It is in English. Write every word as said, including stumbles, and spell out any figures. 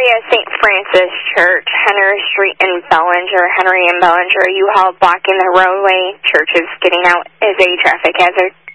uh, Saint Francis Church, Henry Street in Bellinger, Henry and Bellinger, U-Haul blocking the roadway. Church is getting out as a traffic hazard.